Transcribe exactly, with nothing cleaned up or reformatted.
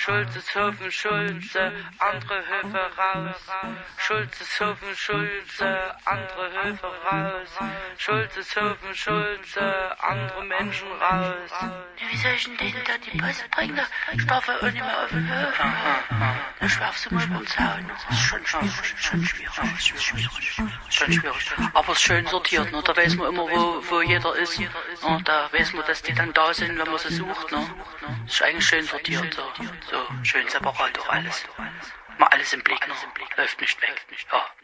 Schulzeshofen, Schulze, andere Höfe raus. Schulzeshofen, Schulze, andere Höfe raus. Schulzeshofen, Schulze, andere Menschen raus. Wie soll ich denn denen da die Post bringen? Ich darf ja auch nicht mehr auf den Höfen. Dann schwerfst du mich beim Zaun. Das ist schon schwierig, schon schwierig, schon schwierig. Aber es ist schön sortiert, ne? Da weiß man immer, wo, wo jeder ist. Ne? Da weiß man, dass die dann da sind, wenn man sie sucht. Ne? Das ist eigentlich schön sortiert, so, so schön separat auch alles. Mal alles im Blick, ne? Läuft nicht weg. Ja.